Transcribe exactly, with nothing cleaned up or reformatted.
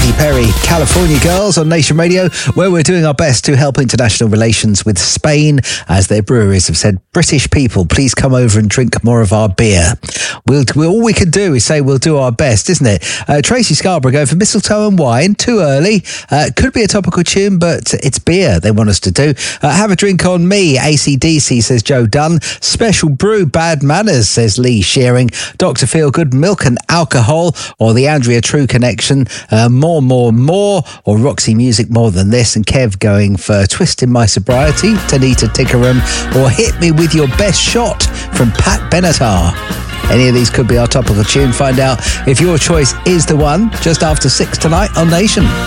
Katy Perry, California Girls on Nation Radio, where we're doing our best to help international relations with Spain, as their breweries have said, British people, please come over and drink more of our beer. We'll, we'll all we can do is say we'll do our best, isn't it? Uh, Tracy Scarborough going for Mistletoe and Wine, too early. Uh, could be a topical tune, but it's beer they want us to do. Uh, have a drink on me, A C D C, says Joe Dunn. Special brew, bad manners, says Lee Shearing. Doctor Feelgood, milk and alcohol, or the Andrea True Connection, uh, more, more, more, or Roxy Music more than this. And Kev going for Twisting My Sobriety, Tanita Tickerum, or Hit Me With Your Best Shot from Pat Benatar. Any of these could be our topical tune. Find out if your choice is the one just after six tonight on Nation.